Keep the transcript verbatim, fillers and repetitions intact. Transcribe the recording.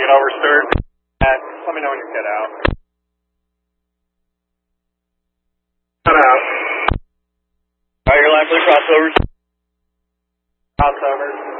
it over, Stuart. Let me know when you get out. Get out. Alright, your line for the crossovers. Crossovers.